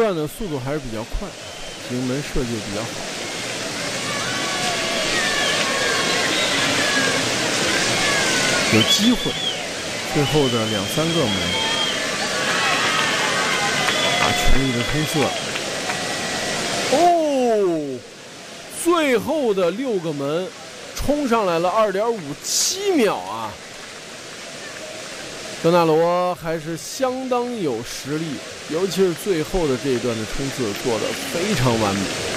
段的速度还是比较快，迎门设计比较好。有机会，最后的2、3个门，全力的冲刺。哦，最后的6个门，冲上来了2.57秒啊！德纳罗还是相当有实力，尤其是最后的这一段的冲刺做得非常完美。